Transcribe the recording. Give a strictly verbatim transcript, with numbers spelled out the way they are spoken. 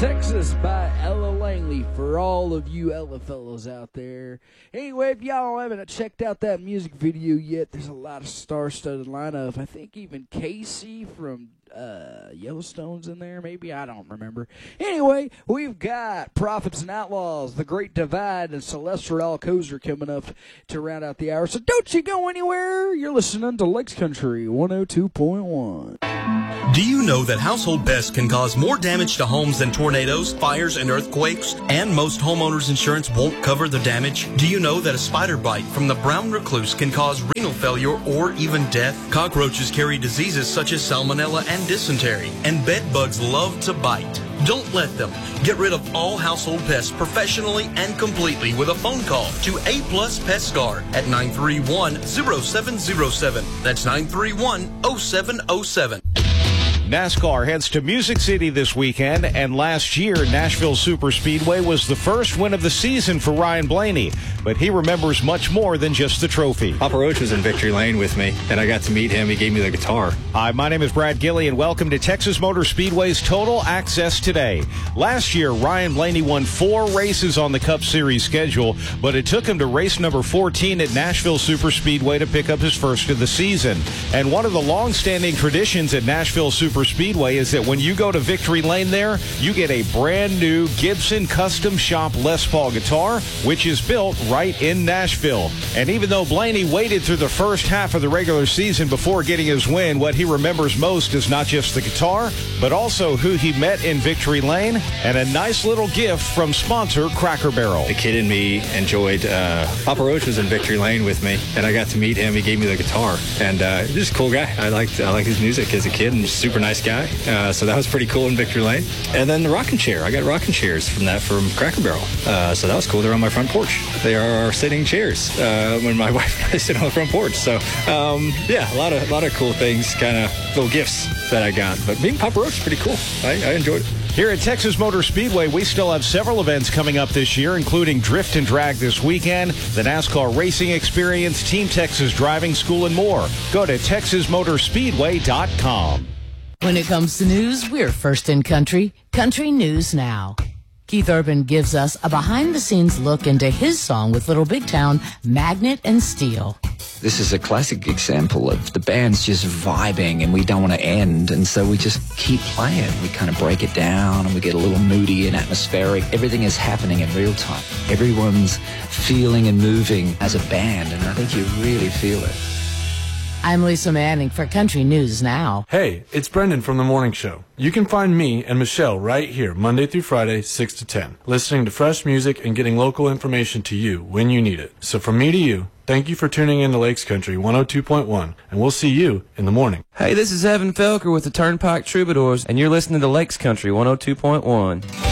Texas by Ella Langley for all of you Ella fellows out there. Anyway, if y'all haven't checked out that music video yet, there's a lot of star-studded lineup. I think even Casey from uh, Yellowstone's in there, maybe? I don't remember. Anyway, we've got Prophets and Outlaws, The Great Divide, and Celeste Alcozer coming up to round out the hour. So don't you go anywhere. You're listening to Lakes Country one oh two point one. Do you know that household pests can cause more damage to homes than tornadoes, fires, and earthquakes? And most homeowners' insurance won't cover the damage? Do you know that a spider bite from the brown recluse can cause renal failure or even death? Cockroaches carry diseases such as salmonella and dysentery, and bed bugs love to bite. Don't let them. Get rid of all household pests professionally and completely with a phone call to A Plus Pest Guard at nine three one, oh seven oh seven. That's nine three one, oh seven oh seven. NASCAR heads to Music City this weekend, and last year, Nashville Superspeedway was the first win of the season for Ryan Blaney, but he remembers much more than just the trophy. Papa Roach was in Victory Lane with me, and I got to meet him. He gave me the guitar. Hi, my name is Brad Gilley, and welcome to Texas Motor Speedway's Total Access Today. Last year, Ryan Blaney won four races on the Cup Series schedule, but it took him to race number fourteen at Nashville Superspeedway to pick up his first of the season. And one of the long-standing traditions at Nashville Superspeedway Speedway is that when you go to Victory Lane there, you get a brand new Gibson Custom Shop Les Paul guitar, which is built right in Nashville. And even though Blaney waited through the first half of the regular season before getting his win, what he remembers most is not just the guitar, but also who he met in Victory Lane and a nice little gift from sponsor Cracker Barrel. The kid in me enjoyed, uh, Papa Roach was in Victory Lane with me, and I got to meet him. He gave me the guitar, and uh, just a cool guy. I liked, I liked his music as a kid, and super nice guy. Uh, so that was pretty cool in Victory Lane. And then the rocking chair. I got rocking chairs from that from Cracker Barrel. Uh, so that was cool. They're on my front porch. They are our sitting chairs uh, when my wife and I sit on the front porch. So um, yeah, a lot of a lot of cool things, kind of little gifts that I got. But meeting Papa Roach is pretty cool. I, I enjoyed it. Here at Texas Motor Speedway, we still have several events coming up this year, including Drift and Drag this weekend, the NASCAR Racing Experience, Team Texas Driving School, and more. Go to texas motor speedway dot com. When it comes to news, we're first in country. Country News Now. Keith Urban gives us a behind-the-scenes look into his song with Little Big Town, Magnet and Steel. This is a classic example of the band's just vibing and we don't want to end, and so we just keep playing. We kind of break it down and we get a little moody and atmospheric. Everything is happening in real time. Everyone's feeling and moving as a band, and I think you really feel it. I'm Lisa Manning for Country News Now. Hey, it's Brendan from The Morning Show. You can find me and Michelle right here Monday through Friday, six to ten, listening to fresh music and getting local information to you when you need it. So from me to you, thank you for tuning in to Lakes Country one oh two point one, and we'll see you in the morning. Hey, this is Evan Felker with the Turnpike Troubadours, and you're listening to Lakes Country one oh two point one.